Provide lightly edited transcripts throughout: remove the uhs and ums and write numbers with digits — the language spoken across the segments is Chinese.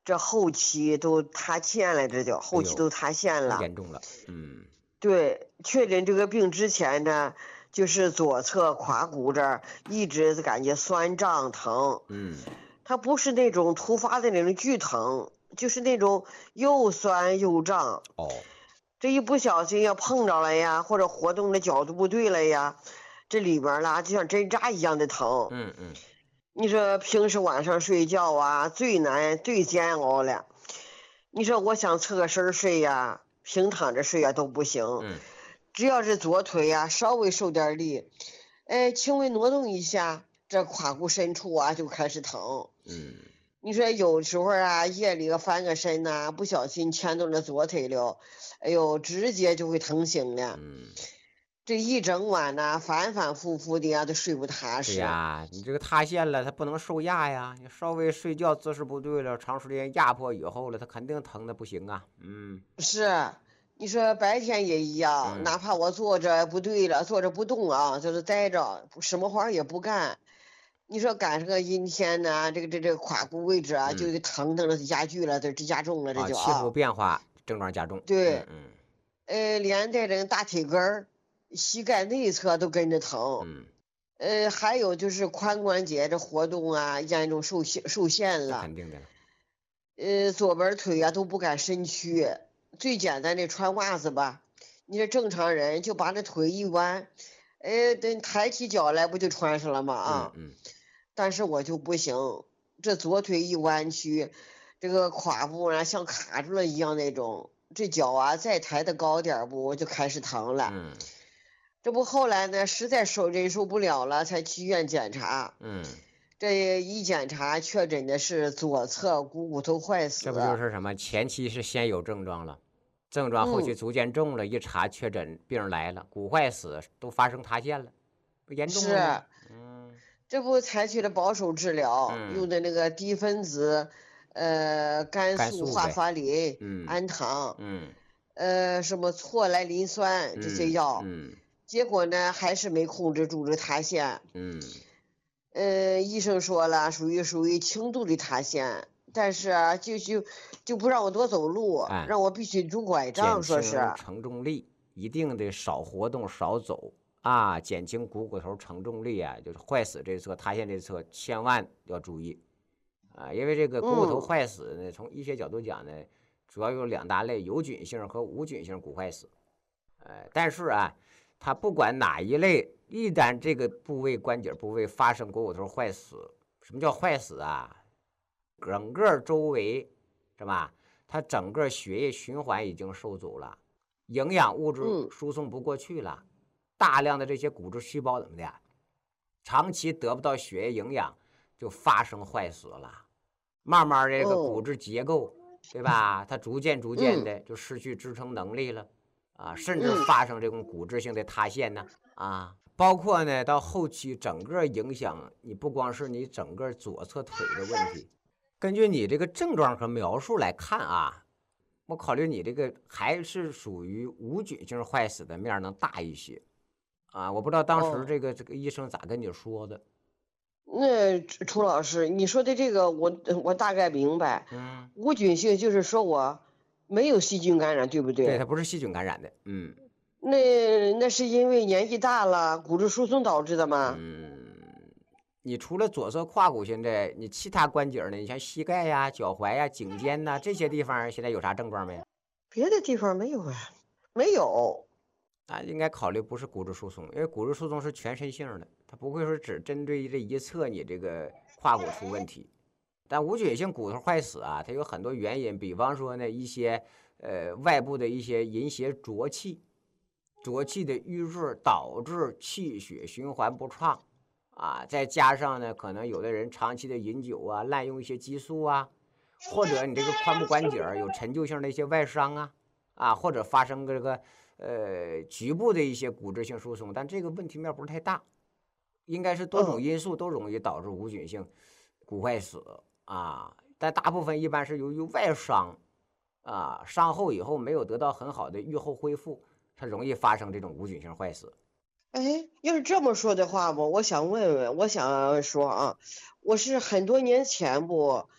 这后期都塌陷了，这就后期都塌陷了， 严重了。 对，确诊这个病之前呢，就是左侧胯骨这儿一直感觉酸胀疼，它不是那种突发的那种剧疼，就是那种又酸又胀。这一不小心要碰着了呀，或者活动的角度不对了呀，这里边啦就像针扎一样的疼。你说平时晚上睡觉啊，最难最煎熬了。你说我想侧个身睡呀，平躺着睡呀都不行。只要是左腿呀稍微受点力，轻微挪动一下，这胯骨深处啊就开始疼。你说有时候啊，夜里翻个身呐，不小心牵动了左腿了，哎呦，直接就会疼醒了。这一整晚呢，反反复复的呀，都睡不踏实。 对呀，你这个塌陷了，它不能受压呀。你稍微睡觉姿势不对了，长时间压迫以后了，它肯定疼的不行啊。 是，你说白天也一样，哪怕我坐着不对了，坐着不动啊，就是待着，什么活也不干。你说赶上个阴天呢，这个胯骨位置啊，就疼的加剧了，这加重了，这就气候变化症状加重。 对，连带着大腿根儿、膝盖内侧都跟着疼。还有就是髋关节这活动啊，严重受限了。 肯定的。 左边腿啊都不敢伸屈。最简单的穿袜子吧，你说正常人就把那腿一弯，等抬起脚来不就穿上了吗？但是我就不行，这左腿一弯曲，这个胯部啊像卡住了一样那种，这脚啊再抬得高点不，我就开始疼了。这不后来呢，实在忍受不了了，才去医院检查。这一检查确诊的是左侧股头坏死。 这不就是什么？前期是先有症状了，症状后期逐渐重了，一查确诊病来了，骨坏死都发生塌陷了，不严重了吗？ 这不采取了保守治疗，用的那个低分子甘肃华法林、氨糖，什么唑来磷酸这些药，结果呢还是没控制住这塌陷。医生说了，属于轻度的塌陷，但是啊，就不让我多走路，让我必须拄拐杖，说是承重力，一定得少活动少走啊，减轻股头承重力啊，就是坏死这侧、塌陷这侧，千万要注意啊，因为这个股头坏死呢，从医学角度讲呢，主要有2大类，有菌性和无菌性骨坏死。但是啊，它不管哪一类，一旦这个部位关节部位发生股头坏死，什么叫坏死啊？整个周围是吧？它整个血液循环已经受阻了，营养物质输送不过去了，大量的这些骨质细胞怎么的，长期得不到血液营养，就发生坏死了。慢慢这个骨质结构，对吧？它逐渐的就失去支撑能力了。甚至发生这种骨质性的塌陷呢，包括呢到后期整个影响你不光是你整个左侧腿的问题。根据你这个症状和描述来看啊，我考虑你这个还是属于无菌性坏死的面能大一些我不知道当时这个医生咋跟你说的。 那楚老师，你说的这个我大概明白。无菌性就是说我没有细菌感染，对不对？ 对，它不是细菌感染的。 那是因为年纪大了，骨质疏松导致的吗？ 你除了左侧胯骨，现在你其他关节呢？你像膝盖呀、脚踝呀、颈肩呐这些地方，现在有啥症状没？ 别的地方没有啊，没有。 应该考虑不是骨质疏松，因为骨质疏松是全身性的，它不会说只针对这一侧你这个胯骨出问题。但无菌性骨头坏死啊，它有很多原因，比方说呢一些外部的一些淫邪浊气的淤热导致气血循环不畅再加上呢可能有的人长期的饮酒滥用一些激素或者你这个髋部关节有陈旧性的一些外伤或者发生这个局部的一些骨质性疏松，但这个问题面不是太大，应该是多种因素都容易导致无菌性骨坏死但大部分一般是由于外伤伤后以后没有得到很好的愈后恢复，它容易发生这种无菌性坏死。 要是这么说的话我想问问，我想说我是很多年前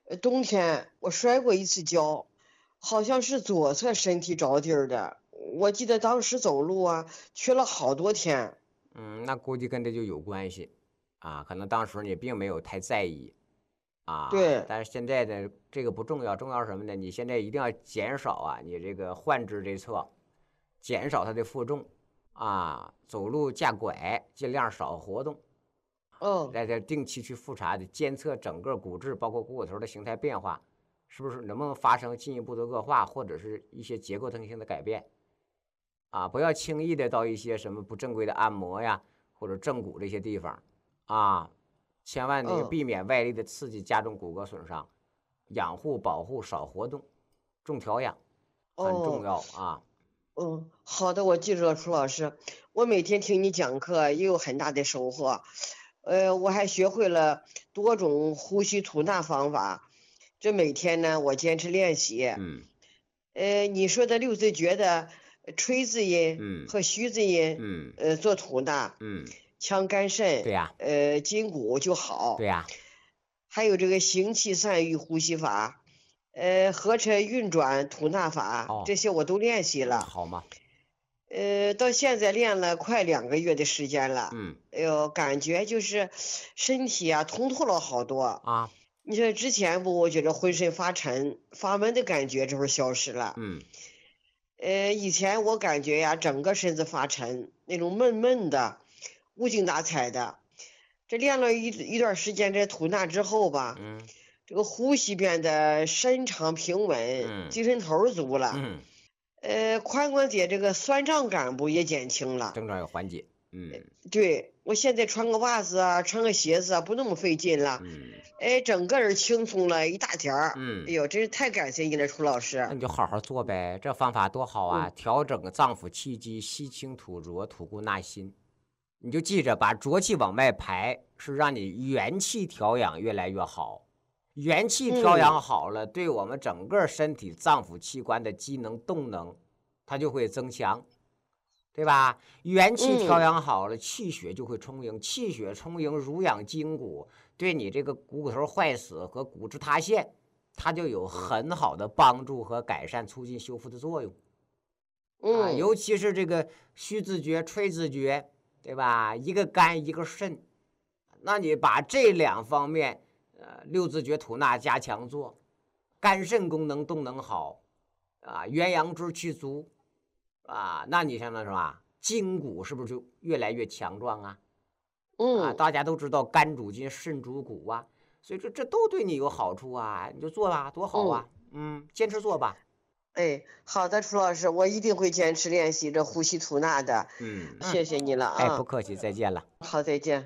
冬天我摔过一次跤，好像是左侧身体着地儿的。我记得当时走路啊，缺了好多天。 那估计跟这就有关系啊，可能当时你并没有太在意啊， 对， 但是现在的这个不重要，重要什么呢？你现在一定要减少啊，你这个患肢这侧，减少它的负重啊，走路架拐，尽量少活动。在这定期去复查的监测整个骨质，包括股骨头的形态变化，是不是能不能发生进一步的恶化，或者是一些结构特性的改变啊？不要轻易的到一些什么不正规的按摩呀，或者正骨这些地方啊，千万那个避免外力的刺激加重骨骼损伤，养护保护少活动，重调养很重要啊。 好的，我记住了，楚老师，我每天听你讲课也有很大的收获。我还学会了多种呼吸吐纳方法，这每天呢我坚持练习。你说的六字诀的吹字音和虚字音，做吐纳，强肝肾， 对呀， 筋骨就好。 对呀， 还有这个行气散郁呼吸法，合成运转吐纳法，这些我都练习了。 好吗？ 到现在练了快2个月的时间了。哎呦，感觉就是身体啊通透了好多啊。 你说之前不，我觉得浑身发沉、发闷的感觉，这会消失了。以前我感觉呀，整个身子发沉，那种闷闷的、无精打采的。这练了一段时间这吐纳之后吧，这个呼吸变得深长平稳，精神头足了。髋关节这个酸胀感不也减轻了， 症状有缓解。 对，我现在穿个袜子啊，穿个鞋子啊，不那么费劲了。整个人轻松了一大点儿。哎呦，真是太感谢你了，楚老师。 那你就好好做呗，这方法多好啊！调整脏腑气机，吸清吐浊，吐故纳新。你就记着，把浊气往外排，是让你元气调养越来越好。元气调养好了，对我们整个身体脏腑器官的机能动能，它就会增强，对吧？元气调养好了，气血就会充盈，气血充盈，乳养筋骨，对你这个股头坏死和骨质塌陷，它就有很好的帮助和改善、促进修复的作用。尤其是这个虚字诀、吹字诀，对吧？一个肝，一个肾，那你把这2方面。六字诀吐纳加强做，肝肾功能动能好啊，元阳之气足啊，那你想想是吧？筋骨是不是就越来越强壮啊？大家都知道肝主筋，肾主骨啊，所以说这都对你有好处啊，你就做吧，多好啊！坚持做吧。 好的，楚老师，我一定会坚持练习这呼吸吐纳的。谢谢你了啊！ 不客气，再见了。 好，再见。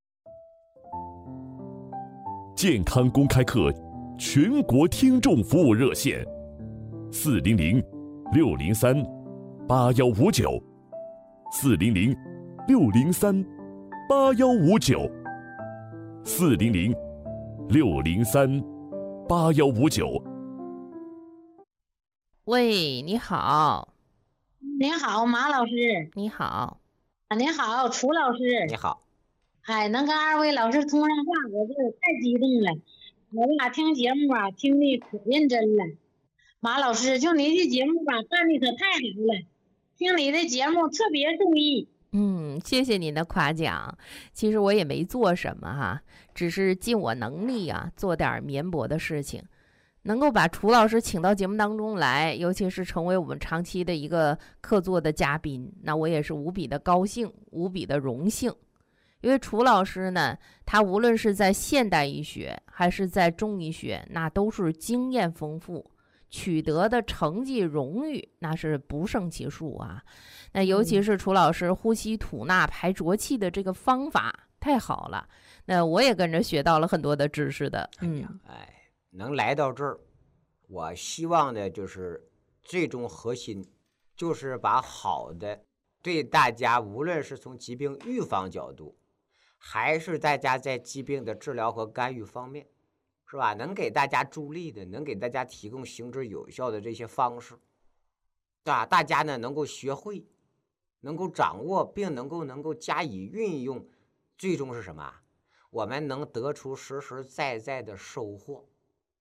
健康公开课全国听众服务热线400-603-8159，400-603-8159。 喂，你好。 您好，马老师。 你好。 您好，楚老师。 你好。 能跟2位老师通上话，我这太激动了。我俩听节目吧，听的可认真了。马老师，就你的节目吧，办的可太好了，听你的节目特别注意。 谢谢您的夸奖。其实我也没做什么哈，只是尽我能力啊，做点绵薄的事情。能够把楚老师请到节目当中来，尤其是成为我们长期的一个客座的嘉宾，那我也是无比的高兴，无比的荣幸。因为楚老师呢，他无论是在现代医学还是在中医学，那都是经验丰富，取得的成绩荣誉那是不胜其数啊。那尤其是楚老师呼吸吐纳排浊气的这个方法太好了，那我也跟着学到了很多的知识的。 能来到这儿，我希望的就是最终核心就是把好的对大家，无论是从疾病预防角度，还是大家在疾病的治疗和干预方面，是吧？能给大家助力的，能给大家提供行之有效的这些方式，大家呢能够学会，能够掌握，并能够加以运用，最终是什么？我们能得出实实在在的收获。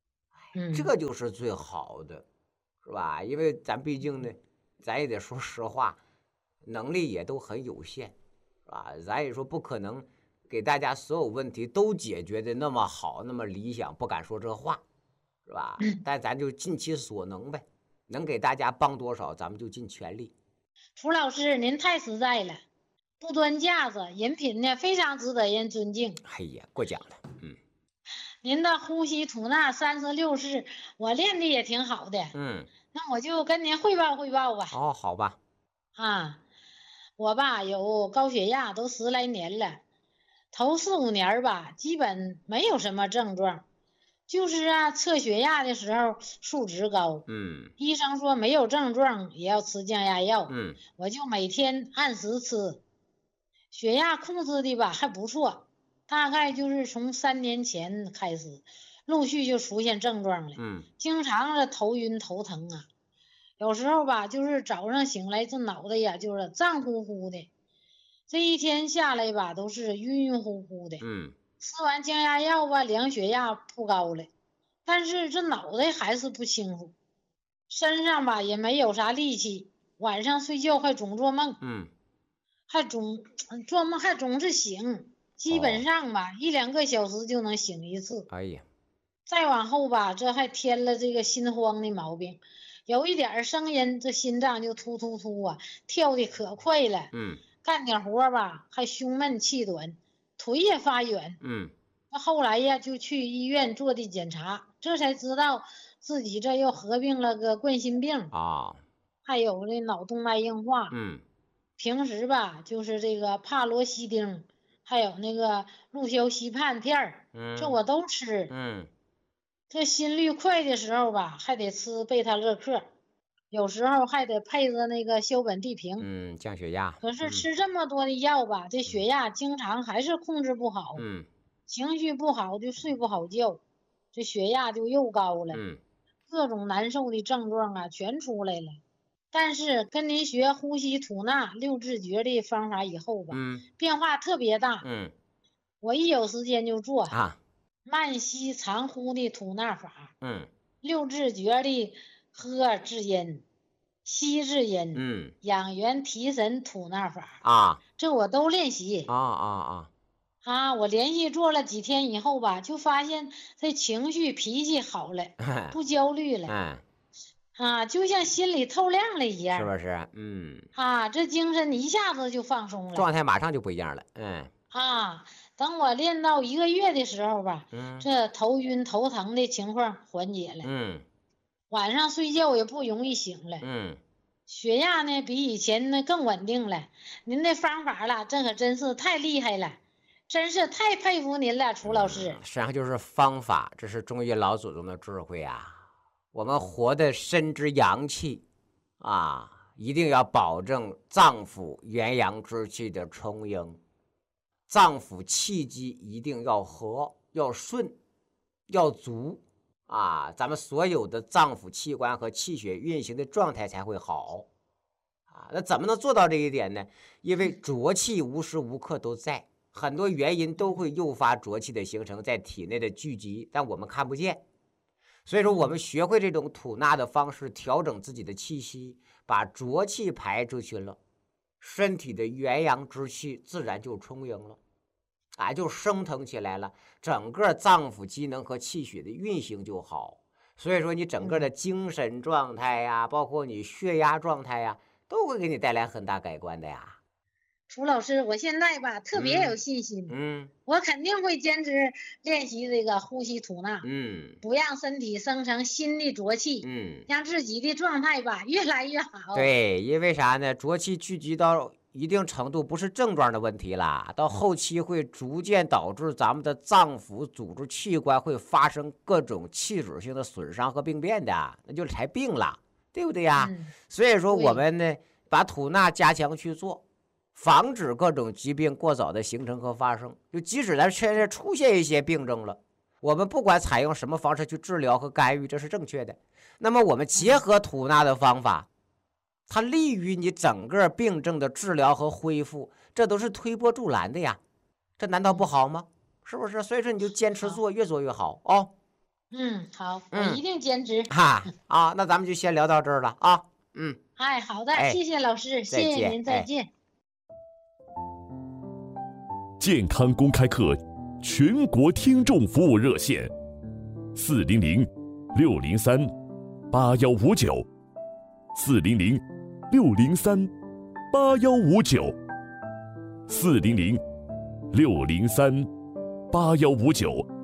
这就是最好的，是吧？因为咱毕竟呢，咱也得说实话，能力也都很有限，是吧？咱也说不可能给大家所有问题都解决的那么好，那么理想，不敢说这话，是吧？但咱就尽其所能呗，能给大家帮多少，咱们就尽全力。 楚老师，您太实在了，不端架子，人品呢非常值得人尊敬。 哎呀，过奖了。 您的呼吸吐纳36式，我练的也挺好的。那我就跟您汇报汇报吧。 哦，好吧。 我吧有高血压都10来年了，头4、5年吧，基本没有什么症状，就是测血压的时候数值高。医生说没有症状也要吃降压药。我就每天按时吃，血压控制的吧还不错。大概就是从3年前开始，陆续就出现症状了。经常的头晕头疼啊，有时候吧，就是早上醒来这脑袋呀，就是胀乎乎的，这一天下来吧，都是晕晕乎乎的。吃完降压药吧，量血压不高了，但是这脑袋还是不清楚，身上吧也没有啥力气，晚上睡觉还总做梦。还总做梦还总是醒。基本上吧，1、2个小时就能醒一次。 哎呀， 再往后吧，这还添了这个心慌的毛病，有一点声音，这心脏就突突突啊，跳的可快了。干点活吧，还胸闷气短，腿也发软。那后来呀，就去医院做的检查，这才知道自己这又合并了个冠心病还有这脑动脉硬化。平时吧，就是这个帕罗西丁。还有那个氯硝西泮片儿，这我都吃。这心率快的时候吧，还得吃贝塔乐克，有时候还得配着那个硝苯地平。 降血压。 可是吃这么多的药吧，这血压经常还是控制不好。情绪不好就睡不好觉，这血压就又高了。各种难受的症状全出来了。但是跟您学呼吸吐纳6字诀的方法以后吧，变化特别大。我一有时间就做慢吸长呼的吐纳法。6字诀的喝字音、吸字音、养元提神吐纳法这我都练习。我连续做了几天以后吧，就发现这情绪脾气好了，不焦虑了。就像心里透亮了一样， 是不是？ 这精神一下子就放松了， 状态马上就不一样了。 等我练到1个月的时候吧，这头晕头疼的情况缓解了。晚上睡觉也不容易醒了。血压呢比以前呢更稳定了。您的方法了，这可真是太厉害了，真是太佩服您了，楚老师。 实际上就是方法，这是中医老祖宗的智慧啊。我们活得身之阳气一定要保证脏腑元阳之气的充盈，脏腑气机一定要和、要顺、要足咱们所有的脏腑器官和气血运行的状态才会好那怎么能做到这一点呢？因为浊气无时无刻都在，很多原因都会诱发浊气的形成，在体内的聚集，但我们看不见。所以说我们学会这种吐纳的方式，调整自己的气息，把浊气排出去了，身体的元阳之气自然就充盈了就升腾起来了，整个脏腑机能和气血的运行就好。所以说你整个的精神状态包括你血压状态都会给你带来很大改观的呀。 楚老师，我现在吧特别有信心。我肯定会坚持练习这个呼吸吐纳。不让身体生成新的浊气。让自己的状态吧越来越好。 对，因为啥呢？浊气聚集到一定程度，不是症状的问题啦，到后期会逐渐导致咱们的脏腑组织器官会发生各种器质性的损伤和病变的，那就是才病了，对不对呀？所以说我们呢，把吐纳加强去做，防止各种疾病过早的形成和发生。就即使咱现在出现一些病症了，我们不管采用什么方式去治疗和干预，这是正确的。那么我们结合吐纳的方法，它利于你整个病症的治疗和恢复，这都是推波助澜的呀，这难道不好吗？是不是？所以说你就坚持做，越做越好好，我一定坚持。 那咱们就先聊到这儿了啊。 好的，谢谢老师，谢谢您，再见。 健康公开课全国听众服务热线400-603-8159，400-603-8159。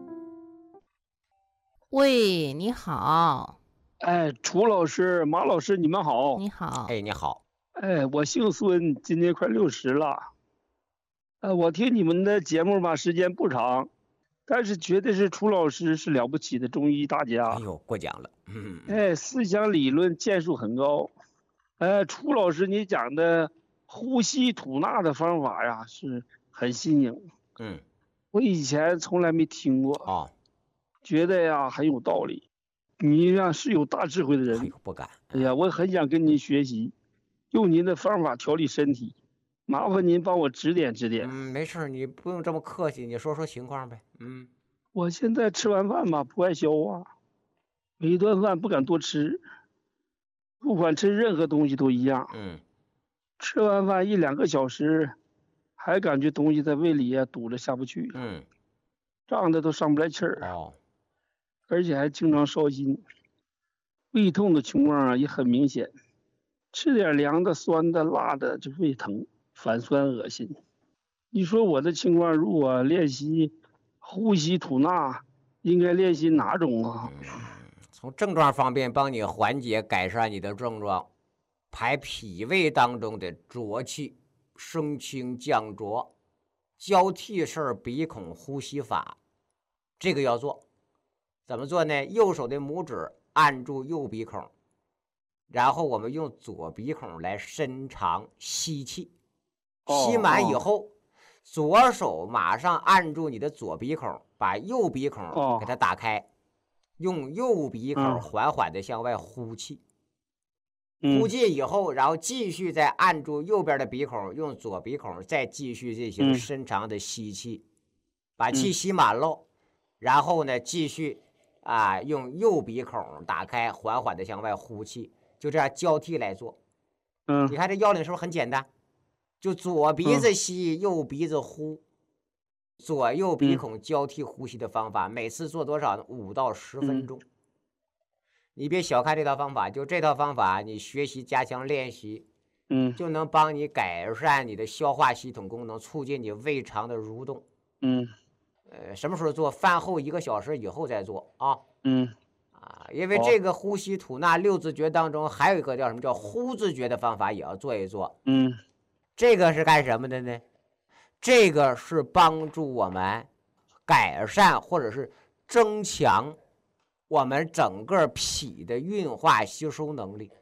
喂，你好。 楚老师、马老师，你们好。 你好。 你好。 我姓孙，今年快60了。我听你们的节目吧，时间不长，但是觉得是楚老师是了不起的中医大家。 过奖了。 思想理论建树很高。楚老师你讲的呼吸吐纳的方法呀，是很新颖。我以前从来没听过。觉得呀很有道理。你呀是有大智慧的人。 不敢。 我很想跟您学习，用您的方法调理身体。麻烦您帮我指点指点。 没事，你不用这么客气，你说说情况呗。 我现在吃完饭吧不爱消化，每一顿饭不敢多吃，不管吃任何东西都一样。吃完饭1-2个小时，还感觉东西在胃里堵着下不去。胀的都上不来气儿。而且还经常烧心，胃痛的情况也很明显，吃点凉的、酸的、辣的就胃疼。反酸恶心。你说我的情况，如果练习呼吸吐纳，应该练习哪种啊？ 从症状方面帮你缓解改善你的症状，排脾胃当中的浊气，升清降浊，交替式鼻孔呼吸法，这个要做。怎么做呢？右手的拇指按住右鼻孔，然后我们用左鼻孔来伸长吸气。吸满以后，左手马上按住你的左鼻孔，把右鼻孔给它打开，用右鼻孔缓缓的向外呼气。呼气以后，然后继续再按住右边的鼻孔，用左鼻孔再继续进行深长的吸气，把气吸满了，然后呢继续用右鼻孔打开，缓缓的向外呼气，就这样交替来做。你看这要领是不是很简单？就左鼻子吸，右鼻子呼，左右鼻孔交替呼吸的方法，每次做多少呢？5到10分钟。你别小看这套方法，就这套方法，你学习加强练习，就能帮你改善你的消化系统功能，促进你胃肠的蠕动。什么时候做？饭后1个小时以后再做啊。因为这个呼吸吐纳6字诀当中，还有一个叫什么叫呼字诀的方法，也要做一做。这个是干什么的呢？这个是帮助我们改善或者是增强我们整个脾的运化吸收能力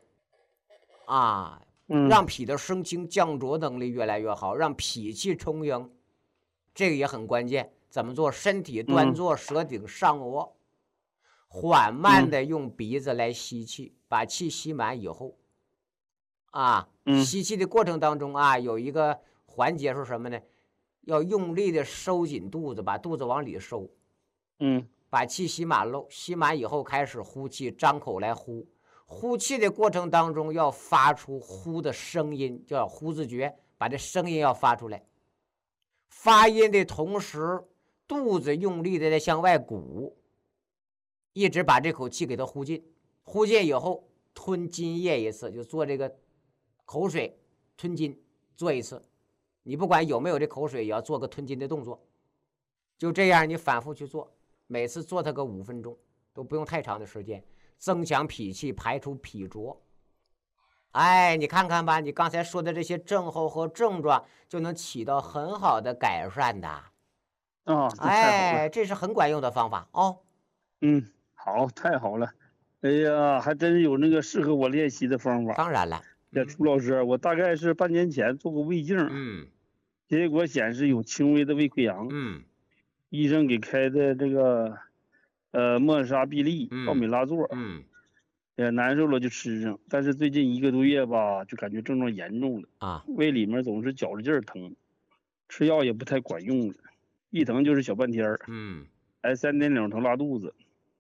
让脾的升清降浊能力越来越好，让脾气充盈，这个也很关键。怎么做？身体端坐，舌顶上颚，缓慢的用鼻子来吸气，把气吸满以后吸气的过程当中有一个环节是什么呢？要用力的收紧肚子，把肚子往里收。把气吸满喽，吸满以后开始呼气，张口来呼。呼气的过程当中要发出呼的声音，叫呼字诀，把这声音要发出来。发音的同时，肚子用力的在向外鼓，一直把这口气给它呼进。呼进以后，吞津液一次，就做这个口水吞津做一次。你不管有没有这口水，也要做个吞津的动作。就这样，你反复去做，每次做它个5分钟，都不用太长的时间，增强脾气，排除脾浊。你看看吧，你刚才说的这些症候和症状，就能起到很好的改善的。这是很管用的方法哦。 好，太好了。哎呀，还真有那个适合我练习的方法。 当然了。 楚老师，我大概是半年前做过胃镜，结果显示有轻微的胃溃疡，医生给开的这个莫沙必利、奥美拉唑，难受了就吃上，但是最近1个多月吧，就感觉症状严重了胃里面总是绞着劲儿疼，吃药也不太管用了，一疼就是小半天，还3天2头拉肚子，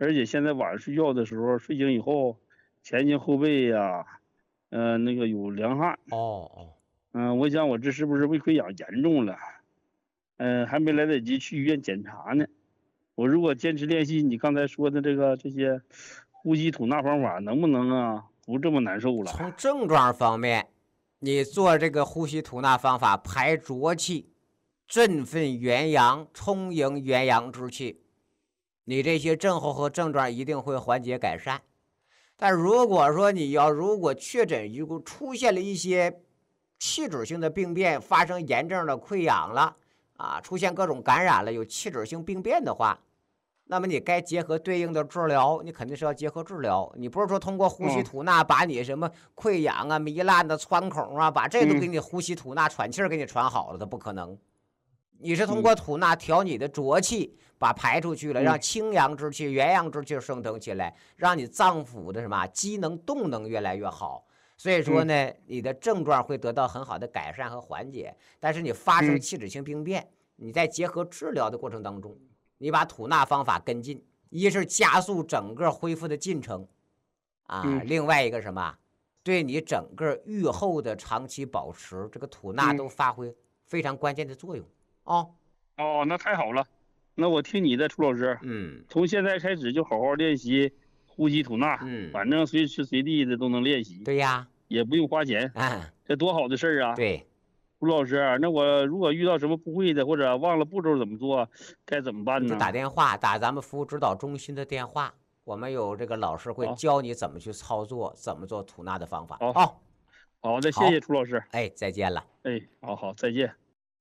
而且现在晚上睡觉的时候，睡醒以后，前倾后背呀，那个有凉汗。我想我这是不是胃溃疡严重了？还没来得及去医院检查呢。我如果坚持练习你刚才说的这些呼吸吐纳方法，能不能啊不这么难受了？ 从症状方面，你做这个呼吸吐纳方法，排浊气，振奋元阳，充盈元阳之气，你这些症候和症状一定会缓解改善。但如果说如果确诊如果出现了一些器质性的病变，发生炎症的溃疡了啊，出现各种感染了，有器质性病变的话，那么你该结合对应的治疗，你肯定是要结合治疗。你不是说通过呼吸吐纳把你什么溃疡啊、糜烂的穿孔啊，把这都给你呼吸吐纳喘气儿给你喘好了的，不可能。你是通过吐纳调你的浊气，把排出去了，让清阳之气、元阳之气升腾起来，让你脏腑的什么机能动能越来越好。所以说呢，你的症状会得到很好的改善和缓解。但是你发生器质性病变，你在结合治疗的过程当中，你把吐纳方法跟进，一是加速整个恢复的进程啊，另外一个什么，对你整个愈后的长期保持，这个吐纳都发挥非常关键的作用。 那太好了，那我听你的，楚老师。从现在开始就好好练习呼吸吐纳。反正随时随地的都能练习。 对呀， 也不用花钱。这多好的事儿啊！ 对， 楚老师，那我如果遇到什么不会的，或者忘了步骤怎么做，该怎么办呢？ 就打电话，打咱们服务指导中心的电话，我们有这个老师会教你怎么去操作，怎么做吐纳的方法。 好的，谢谢楚老师。 再见了。 好，再见。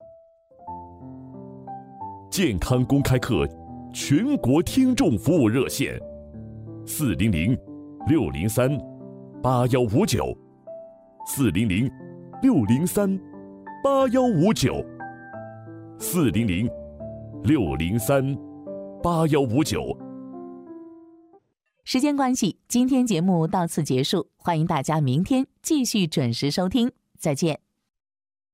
健康公开课全国听众服务热线 400-603-8159，400-603-8159。 时间关系，今天节目到此结束，欢迎大家明天继续准时收听，再见。